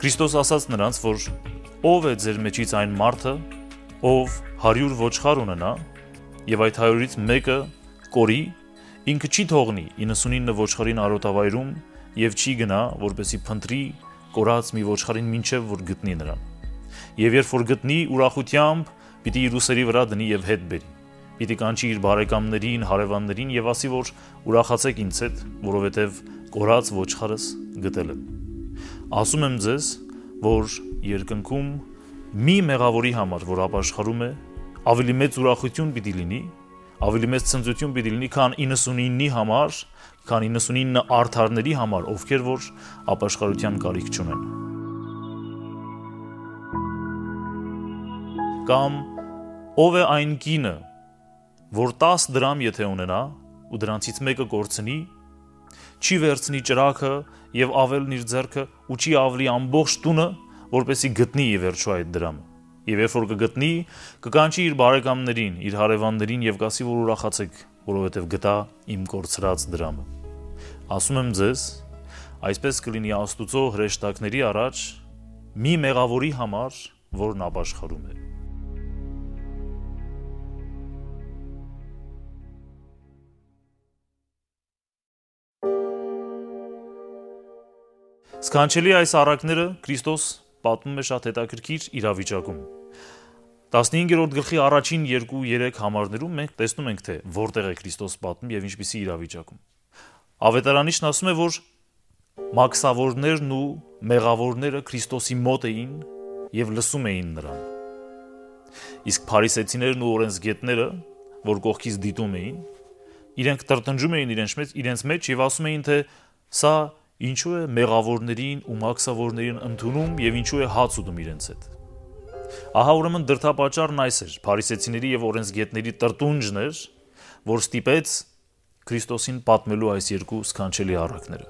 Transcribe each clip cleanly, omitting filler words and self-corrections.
Քրիստոս ասաց նրանց, որ ով է ձեր մեջից այն մարդը, ով 100 ոչխար ունենա, եւ այդ 100-ից մեկը կորի, ինքը չի թողնի 99 ոչխարին արոտավայրում եւ չի գնա, որպեսի փնտրի կորած մի ոչխարին մինչեւ որ գտնի նրան։ Եվ երբ որ գտնի, ուրախությամբ պիտի իր ուսերի վրա դնի եւ հետ բերի։ Պիտի կանչի իր բարեկամներին, հարևաններին եւ ասի, որ ուրախացեք ինձ հետ, որովհետեւ կորած ոչխարս գտել եմ։ Ասում եմ ձեզ, որ երկնքում մի մեղավորի համար, որ ապաշխարում է, ավելի մեծ ուրախություն պիտի լինի, ավելի մեծ ցնծություն պիտի լինի, քան 99-ի համար, քան 99 արդարների համար, ովքեր որ ապաշխարության կարիք չունեն։ Կամ ով է այն կինը, որ 10 դրամ եթե ունենա ու դրանցից մեկը կորցնի, չի վերցնի ճրագը եւ ավելն իր ձեռքը ու չի ավելի ամբողջ տունը, որպեսի գտնի ի վերջո այդ դրամը։ Եվ երբ որ կգտնի, կկանչի իր բարեկամներին, իր հարևաններին եւ կասի, որ ուրախացեք, որովհետեւ գտա իմ կորցրած դրամը։ Ասում եմ ձեզ, այսպես կլինի Աստուծո հրեշտակների առաջ մի մեղավորի համար, որն ապաշխարում է։ Սքանչելի այս առակները Քրիստոս պատմում է շատ հետաքրքիր իրավիճակում։ 15-րդ գլխի առաջին 2-3 համարներում մենք տեսնում ենք, թե որտեղ է Քրիստոս պատմում եւ ինչպիսի իրավիճակում։ Ավետարանիչն ասում է, որ մաքսավորներն ու մեղավորները Քրիստոսի մոտ էին եւ լսում էին նրան։ Իսկ փարիսեցիներն ու օրենսգետները, որ կողքից դիտում էին, իրենք տրտնջում էին իրենց մեջ եւ ասում էին, թե սա ինչու է մեղավորներին ու մաքսավորներին ընդունում եւ ինչու է հաց ուտում իրենց հետ։ Ահա ուրեմն դրդապատճառն այս էր, փարիսեցիների եւ օրենսգետների տրտունջն էր, որ ստիպեց Քրիստոսին պատմելու այս երկու սքանչելի առակները։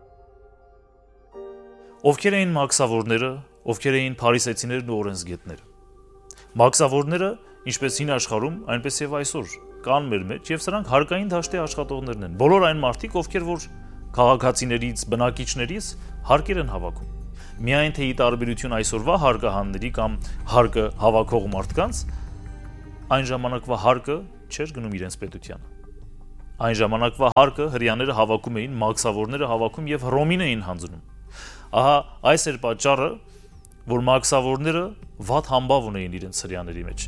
Ովքեր էին մաքսավորները, ովքեր էին փարիսեցիներն ու օրենսգետները։ Մաքսավորները, ինչպես հին աշխարհում, այնպես եւ այսօր կան մեր մեջ եւ սրանք հարկային դաշտի աշխատողներն են։ Բոլոր այն մարդիկ, ովքեր որ քաղաքացիներից, բնակիչներից հարկեր են հավաքում։ Միայն թե ի տարբերություն այսօրվա հարկահանների կամ հարկը հավաքող մարդկանց, այն ժամանակվա հարկը չէր գնում իրենց պետությանը։ Այն ժամանակվա հարկը հрьяաները հավաքում էին, մաքսավորները հավաքում եւ Հռոմին էին հանձնում։ Ահա այս էր պատճառը, որ մաքսավորները վատ համբավ ունեին իրենց հрьяաների մեջ։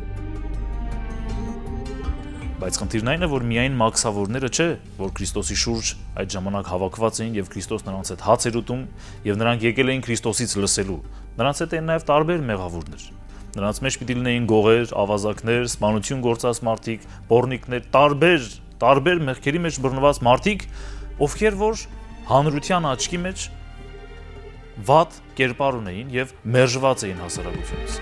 Բայց խնդիրն այն է, որ միայն մաքսավորները չէ, որ Քրիստոսի շուրջ այդ ժամանակ հավաքված էին եւ Քրիստոս նրանց հետ հաց էր ուտում եւ նրանք եկել էին Քրիստոսից լսելու։ Նրանց հետ էին նաեւ տարբեր մեղավորներ։ Նրանց մեջ պիտի լինեին գողեր, ավազակներ, սպանություն գործած մարդիկ, բորնիկներ, տարբեր մեղքերի մեջ բռնված մարդիկ, ովքեր որ հանրության աչքի մեջ վատ կերպար ունեին եւ մերժված էին հասարակությունից։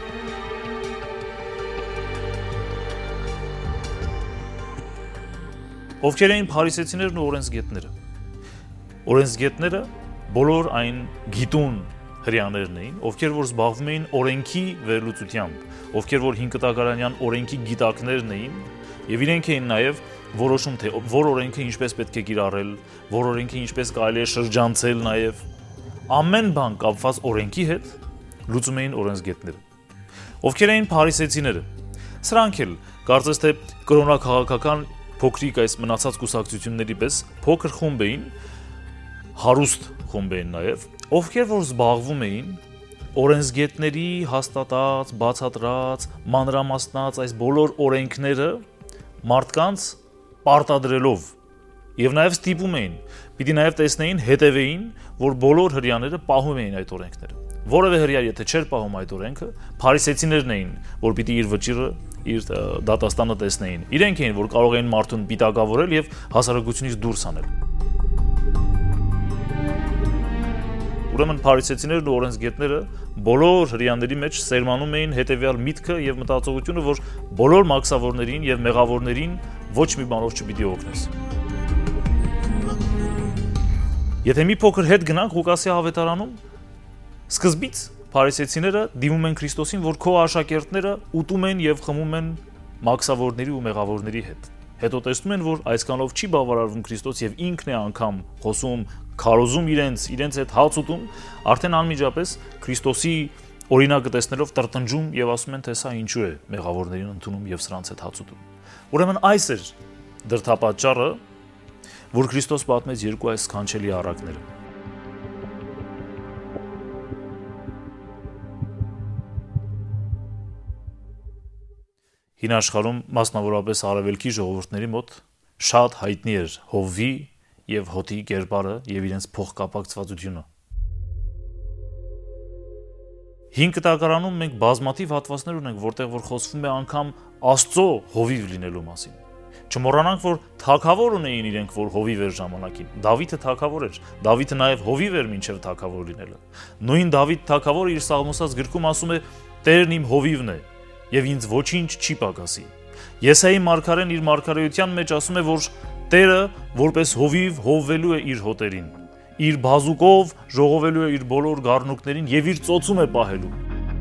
Ովքեր էին փարիսեցիներն ու օրենսգետները։ Օրենսգետները բոլոր այն գիտուն հрьяաներն էին, ովքեր որ զբաղվում էին օրենքի վերլուծությամբ, ովքեր որ 5 կտակարանյան օրենքի գիտակներն էին, եւ իրենք էին նաեւ որոշում, թե որ օրենքը ինչպես պետք է կիրառել, որ օրենքը ինչպես կարելի է շրջանցել նաեւ։ Ամեն բան կապված օրենքի հետ լուծում էին օրենսգետները։ Ովքեր էին փարիսեցիները։ Սրանք էլ կարծես թե կրոնաքաղաքական փոքրիկ այս մնացած կուսակցությունների պես փոքր խումբ էին, հարուստ խումբ էին նաև, ովքեր որ զբաղվում էին օրենսգետների հաստատած, բացատրած, մանրամասնած այս բոլոր օրենքները մարդկանց պարտադրելով եւ նաև ստիպում էին, պիտի նաև տեսնեին, հետևեին, որ բոլոր հрьяաները պահում էին այդ օրենքները։ Որևէ հрья եթե չէր պահում այդ օրենքը, փարիսեցիներն էին, որ պիտի իր վճիռը, իր դատաստանը տեսնեին։ Իրենք էին, որ կարող էին մարդուն պիտակավորել եւ հասարակությունից դուրս անել։ Ուրեմն փարիսեցիներն ու օրենսգետները բոլոր հрьяաների մեջ սերմանում էին հետեւյալ միտքը եւ մտածողությունը, որ բոլոր մաքսավորներին եւ մեղավորներին ոչ մի բանով չպիտի օգնես։ Եթե մի փոքր հետ գնանք Ղուկասի ավետարանում, սկզբից փարիսեցիները դիմում են Քրիստոսին, որ քո աշակերտները ուտում են եւ խմում են մաքսավորների ու մեղավորների հետ։ Հետո տեսնում են, որ այսքանով չի բավարարվում Քրիստոս եւ ինքն է անգամ խոսում քարոզում իրենց այդ հաց ուտում, արդեն անմիջապես Քրիստոսի օրինակը տեսնելով տրտնջում եւ ասում են, թե սա ինչու է մեղավորներին ընդունում եւ սրանց հետ հաց ուտում։ Ուրեմն այս էր դրդապատճառը, որ Քրիստոս պատմեց երկու այս սքանչելի առակները։ Հին աշխարհում, մասնավորապես արևելքի ժողովուրդների մոտ շատ հայտնի էր հովվի եւ հոտի կերպարը եւ իրենց փոխկապակցվածությունը։ Հին կտակարանում մենք բազմաթիվ հատվածներ ունենք, որտեղ որ խոսվում է անգամ Աստծո հովիվ լինելու մասին։ Չմոռանանք, որ թագավոր ունեին իրենք, որ հովիվ էր ժամանակին։ Դավիթը թագավոր էր, Դավիթը նաև հովիվ էր մինչև թագավոր լինելը։ Նույն Դավիթ թագավորը իր սաղմոսած գրքում ասում է. «Տերն իմ հովիվն է, եւ ինձ ոչինչ չի պակասի»։ Եսայի մարգարեն իր մարգարեության մեջ ասում է, որ Տերը որպես հովիվ հովվելու է իր հոտերին, իր բազուկով ժողովելու է իր բոլոր գառնուկներին եւ իր ծոցում է պահելու։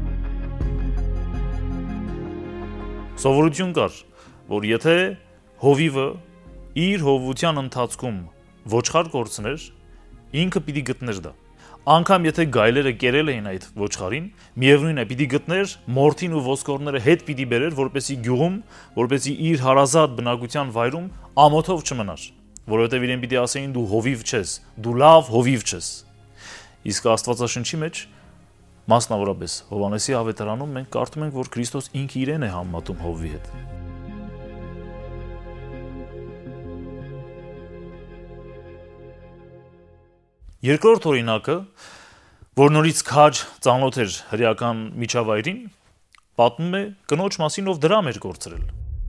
Սովորություն կար, որ եթե հովիվը իր հովության ընթացքում ոչխար կորցներ, ինքը պիտի գտներ դա։ Անկամ եթե գայլերը կերել էին այդ ոչխարին, միևնույն է պիտի գտներ, մորթին ու ոսկորները հետ պիտի բերեր, որպեսի գյուղում, որպեսի իր հարազատ բնակության վայրում ամոթով չմնար, որովհետև իրեն պիտի ասեին դու հովիվ չես, դու լավ հովիվ չես։ Իսկ Աստվածաշնչի մեջ, մասնավորապես Հովհաննեսի ավետարանում մենք կարդում ենք, որ Քրիստոս ինքը իրեն է համեմատում հովվի հետ։ Երկրորդ օրինակը, որ նորից քաջ ծանոթ էր հրեական միջավայրին, պատմում է կնոջ մասին, ով դրամ էր կորցրել։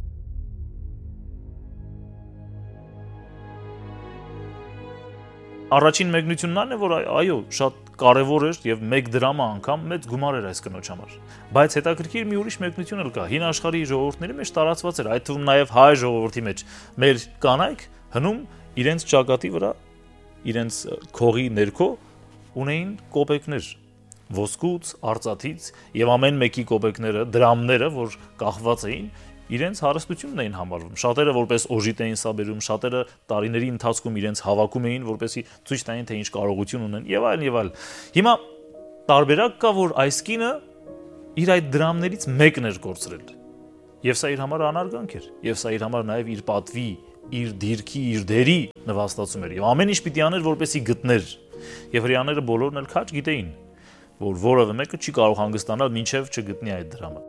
Առաջին մեկնությունն այն է, որ այո, շատ կարևոր էր եւ 1 դրամը անգամ մեծ գումար էր այս կնոջ համար։ Բայց հետաքրքիր մի ուրիշ մեկնություն էլ կա։ Հին աշխարհի ժողովուրդների մեջ տարածված էր, այդ թվում նաեւ հայ ժողովրդի մեջ։ Մեր կանայք հնում իրենց ճակատի վրա, իրենց քողի ներքո ունեին կոպեկներ, ոսկուց, արծաթից եւ ամեն մեկի կոպեկները, դրամները, որ կախված էին, իրենց հարստությունն էին համարվում։ Շատերը որպես օժիտ էին սա բերում, շատերը տարիների ընթացքում իրենց հավաքում էին, որպեսզի ցույց տային, թե ինչ կարողություն ունեն եւ այլն եւ այլն։ Հիմա տարբերակ կա, որ այս կինը իր այդ դրամներից մեկն էր կորցրել։ Եվ սա իր համար անարգանք էր, եւ սա իր համար նաեւ իր պատվի, իր դիրքի, իր դերի նվաստացում էր եւ ամեն ինչ պիտի աներ, որպեսզի գտներ։ Եվ հրեաները բոլորն էլ քաջ գիտեին, որ որևէ մեկը չի կարող հանգստանալ մինչեւ չգտնի այդ դրամը։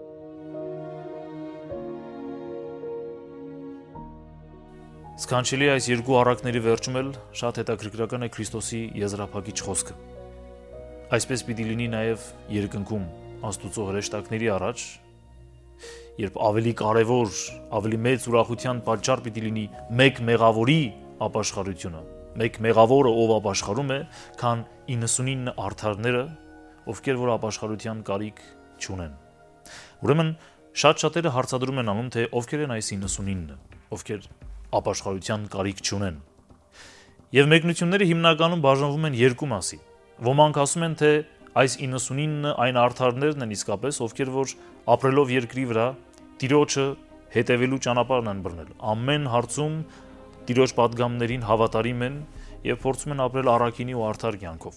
Սքանչելի այս երկու առակների վերջում էլ շատ հետաքրքրական է Քրիստոսի եզրափակիչ խոսքը։ Այսպես պիտի լինի նաեւ երկնքում Աստուծո հրեշտակների առաջ, երբ ավելի կարևոր, ավելի մեծ ուրախության պատճառ պիտի լինի մեկ մեղավորի ապաշխարությունը, մեկ մեղավորը, ով ապաշխարում է, քան 99 արդարները, ովքեր որ ապաշխարության կարիք չունեն։ Ուրեմն շատերը հարցադրում են անում, թե ովքեր են այս 99-ը, ովքեր ապաշխարության կարիք չունեն։ Եվ մեկնությունները հիմնականում բաժանվում են երկու մասի։ Ոմանք ասում են, թե այս 99-ը այն արդարներն են իսկապես, ովքեր որ ապրելով երկրի վրա Տիրոջը հետևելու ճանապարհն են բռնել։ Ամեն հարցում Տիրոջ պատգամներին հավատարիմ են եւ փորձում են ապրել առաքինի ու արդար կյանքով։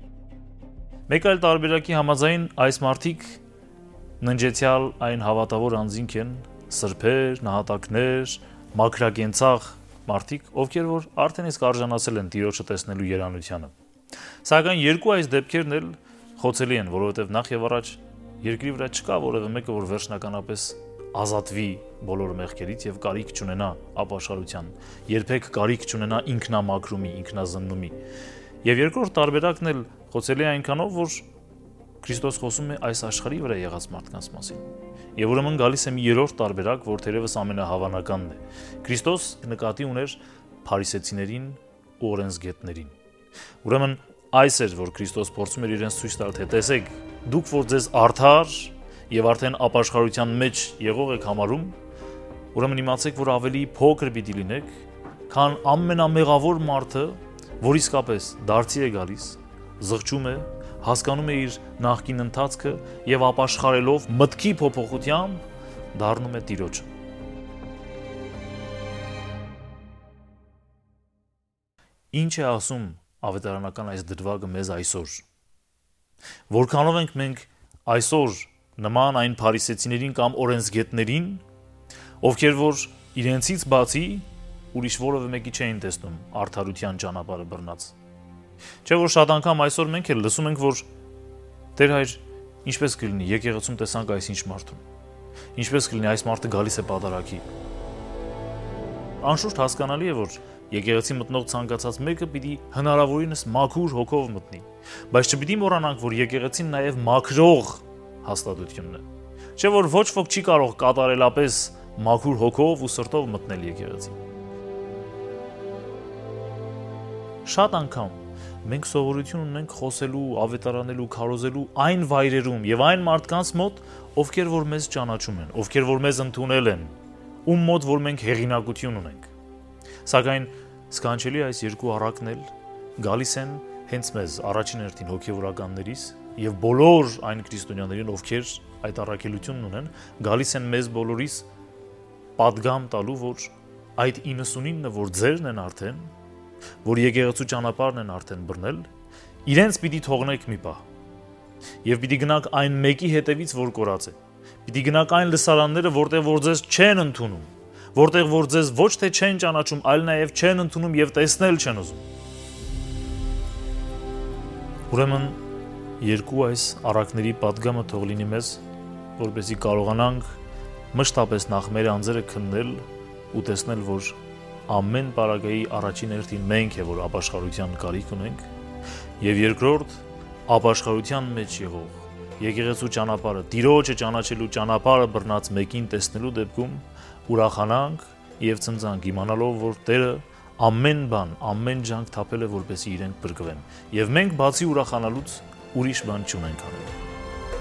Մեկ այլ տարբերակի համաձայն այս մարդիկ ննջեցյալ այն հավատավոր անձինք են, սրբեր, նահատակներ, մաքրակենցաղ մարդիկ, ովքեր որ արդեն իսկ արժանացել են Տիրոջը տեսնելու երանությանը։ Սակայն երկու այս դեպքերն էլ խոցելի են, որովհետև նախ եւ առաջ երկրի վրա չկա որևէ մեկը, որ վերջնականապես ազատվի բոլոր մեղքերից եւ կարիք չունենա ապաշխարության, երբեք կարիք չունենա ինքնամաքրումի, ինքնազննումի։ Եվ երկրորդ տարբերակն էլ խոցելի է այնքանով, որ Քրիստոս խոսում է այս աշխարհի վրա եղած մարդկանց մասին։ Եվ ուրեմն գալիս է մի երրորդ տարբերակ, որ թերևս ամենահավանականն է։ Քրիստոս նկատի ուներ փարիսեցիներին ու օրենսգետներին։ Ուրեմն այս էր, որ Քրիստոս փորձում էր իրենց ցույց տալ, թե տեսեք, դուք որ ձեզ արդար եւ արդեն ապաշխարության մեջ եղող եք համարում, ուրեմն իմացեք, որ ավելի փոքր պիտի լինեք, քան ամենամեղավոր մարդը, որ իսկապես դարձի է գալիս, զղջում է, հասկանում է իր նախկին ընթացքը եւ ապաշխարելով մտքի փոփոխությամբ դառնում է Տիրոջը։ Ինչ է ասում ավետարանական այս դրվագը մեզ այսօր։ Որքանով ենք մենք այսօր նման այն փարիսեցիներին կամ օրենսգետներին, ովքեր որ իրենցից բացի ուրիշ որևէ մեկի չէին տեսնում արդարության ճանապարհը բռնած։ Չէ՞ որ շատ անգամ այսօր մենք էլ լսում ենք, որ Տեր հայր, ինչպես կլինի եկեղեցում տեսանք այսինչ մարդուն։ Ինչպես կլինի այս մարդը գալիս է պատարագի։ Անշուշտ հասկանալի է, որ եկեղեցի մտնող ցանկացած մեկը պիտի հնարավորինս մաքուր հոգով մտնի, բայց չպիտի մոռանանք, որ եկեղեցին նաև մաքրող հաստատությունն է։ Չէ՞ որ ոչ ոք չի կարող կատարելապես մաքուր հոգով ու սրտով մտնել եկեղեցի։ Շատ անգամ մենք սովորություն ունենք խոսելու, ավետարանելու, քարոզելու այն վայրերում եւ այն մարդկանց մոտ, ովքեր որ մեզ ճանաչում են, ովքեր որ մեզ ընդունել են, ում մոտ որ մենք հեղինակություն ունենք։ Սակայն սքանչելի այս երկու առակն էլ գալիս են հենց մեզ առաջին հերթին հոգեվորականներից եւ բոլոր այն քրիստոնյաներին, ովքեր այդ առաքելությունն ունեն, գալիս են մեզ բոլորիս պատգամ տալու, որ այդ 99-ը, որ ձերն են արդեն, որ եկեղեցու ճանապարհն են արդեն բռնել, իրենց պիտի թողնեք մի պահ։ Եվ պիտի գնաք այն մեկի հետևից, որ կորած է։ Պիտի գնաք այն լսարանները, որտեղ որ ձեզ չեն ընդունում, որտեղ որ ձեզ ոչ թե չեն ճանաչում, այլ նաև չեն ընդունում եւ տեսնել չեն ուզում։ Ուրեմն երկու այս առակների պատգամը թող լինի մեզ, որպեսզի կարողանանք մշտապես նախ մեր անձերը քննել ու տեսնել, որ ամեն պարագայի առաջին հերթին մենք է, որ ապաշխարության կարիք ունենք, եւ երկրորդ ապաշխարության մեջ եղող եկեղեցու ճանապարհը, Տիրոջը ճանաչելու ճանապարհը բռնած մեկին տեսնելու դեպքում ուրախանանք եւ ցնծանք, իմանալով, որ Տերը ամեն բան, ամեն ջանք թափել է, որպեսզի իրենք բրկվեն, եւ մենք բացի ուրախանալուց ուրիշ բան չունենք անում։